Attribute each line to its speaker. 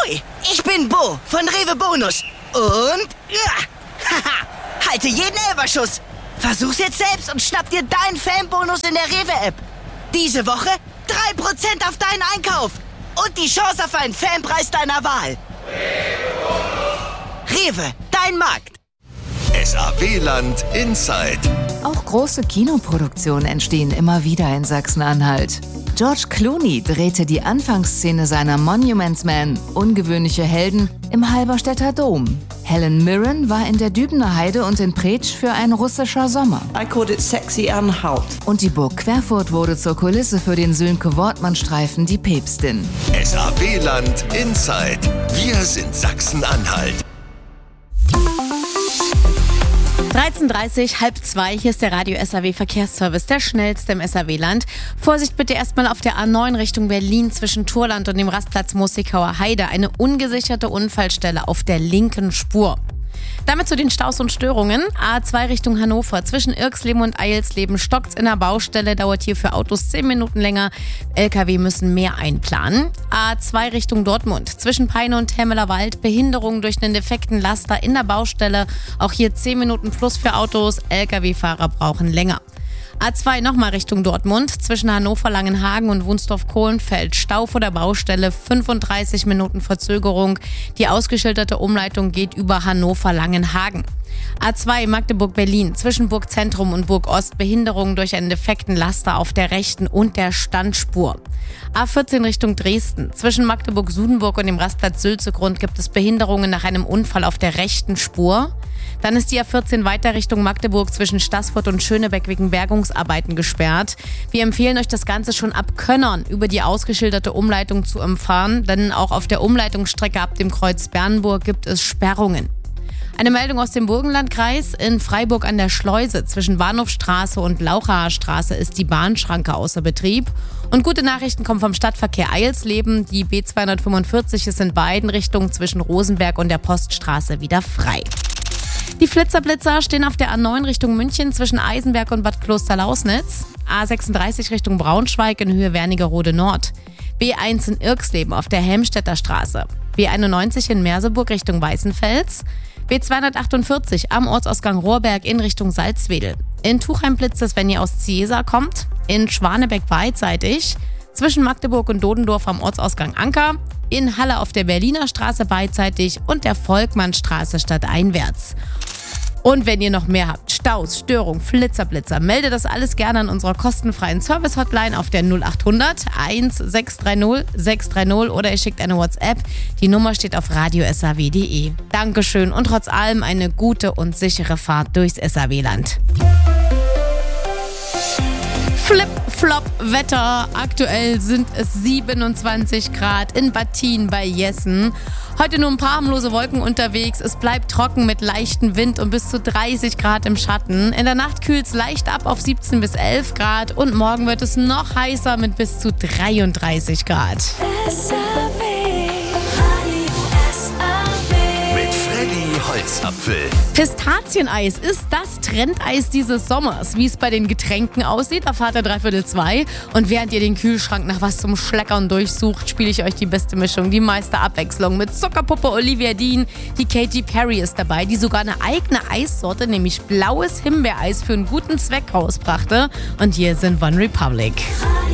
Speaker 1: Ahoi, ich bin Bo von Rewe Bonus. Und halte jeden Elferschuss. Versuch's jetzt selbst und schnapp dir deinen Fanbonus in der Rewe-App. Diese Woche 3% auf deinen Einkauf. Und die Chance auf einen Fanpreis deiner Wahl. Rewe, dein Markt.
Speaker 2: SAW-Land Inside.
Speaker 3: Auch große Kinoproduktionen entstehen immer wieder in Sachsen-Anhalt. George Clooney drehte die Anfangsszene seiner Monuments Men, ungewöhnliche Helden, im Halberstädter Dom. Helen Mirren war in der Dübener Heide und in Preetsch für ein russischer Sommer.
Speaker 4: I called it Sexy Anhalt.
Speaker 3: Und die Burg Querfurt wurde zur Kulisse für den Sönke-Wortmann-Streifen Die Päpstin.
Speaker 2: SAW-Land Inside. Wir sind Sachsen-Anhalt.
Speaker 5: 13:30, 13:30, hier ist der Radio SAW Verkehrsservice, der schnellste im SAW-Land. Vorsicht bitte erstmal auf der A9 Richtung Berlin zwischen Thurland und dem Rastplatz Moosseekauer Heide. Eine ungesicherte Unfallstelle auf der linken Spur. Damit zu den Staus und Störungen. A2 Richtung Hannover. Zwischen Irxleben und Eilsleben stockt's in der Baustelle. Dauert hier für Autos 10 Minuten länger. LKW müssen mehr einplanen. A2 Richtung Dortmund. Zwischen Peine und Hemmelerwald. Behinderung durch einen defekten Laster in der Baustelle. Auch hier 10 Minuten plus für Autos. LKW-Fahrer brauchen länger. A2 nochmal Richtung Dortmund, zwischen Hannover-Langenhagen und Wunsdorf-Kohlenfeld. Stau vor der Baustelle, 35 Minuten Verzögerung. Die ausgeschilderte Umleitung geht über Hannover-Langenhagen. A2 Magdeburg-Berlin, zwischen Burgzentrum und Burg-Ost. Behinderung durch einen defekten Laster auf der rechten und der Standspur. A14 Richtung Dresden, zwischen Magdeburg-Sudenburg und dem Rastplatz Sülzegrund gibt es Behinderungen nach einem Unfall auf der rechten Spur. Dann ist die A14 weiter Richtung Magdeburg zwischen Staßfurt und Schönebeck wegen Bergungsarbeiten gesperrt. Wir empfehlen euch, das Ganze schon ab Könnern über die ausgeschilderte Umleitung zu umfahren, denn auch auf der Umleitungsstrecke ab dem Kreuz Bernburg gibt es Sperrungen. Eine Meldung aus dem Burgenlandkreis. In Freiburg an der Schleuse zwischen Bahnhofstraße und Lauchaer Straße ist die Bahnschranke außer Betrieb. Und gute Nachrichten kommen vom Stadtverkehr Eilsleben. Die B245 ist in beiden Richtungen zwischen Rosenberg und der Poststraße wieder frei. Die Flitzerblitzer stehen auf der A9 Richtung München zwischen Eisenberg und Bad Klosterlausnitz. A36 Richtung Braunschweig in Höhe Wernigerode Nord. B1 in Irxleben auf der Helmstedter Straße. B91 in Merseburg Richtung Weißenfels. B248 am Ortsausgang Rohrberg in Richtung Salzwedel. In Tuchheim blitzt es, wenn ihr aus Ziesa kommt. In Schwanebeck beidseitig. Zwischen Magdeburg und Dodendorf am Ortsausgang Anker. In Halle auf der Berliner Straße beidseitig und der Volkmannstraße stadteinwärts. Und wenn ihr noch mehr habt, Staus, Störung, Flitzerblitzer, meldet das alles gerne an unserer kostenfreien Service-Hotline auf der 0800 1630 630 oder ihr schickt eine WhatsApp. Die Nummer steht auf radiosaw.de. Dankeschön und trotz allem eine gute und sichere Fahrt durchs SAW-Land. Flip-Flop-Wetter. Aktuell sind es 27 Grad in Battin bei Jessen. Heute nur ein paar harmlose Wolken unterwegs. Es bleibt trocken mit leichtem Wind und bis zu 30 Grad im Schatten. In der Nacht kühlt es leicht ab auf 17 bis 11 Grad und morgen wird es noch heißer mit bis zu 33 Grad.
Speaker 2: Holzapfel.
Speaker 5: Pistazieneis ist das Trendeis dieses Sommers. Wie es bei den Getränken aussieht, erfahrt ihr 3/2. Und während ihr den Kühlschrank nach was zum Schleckern durchsucht, spiele ich euch die beste Mischung, die meiste Abwechslung mit Zuckerpuppe Olivia Dean. Die Katy Perry ist dabei, die sogar eine eigene Eissorte, nämlich blaues Himbeereis für einen guten Zweck rausbrachte. Und hier sind One Republic.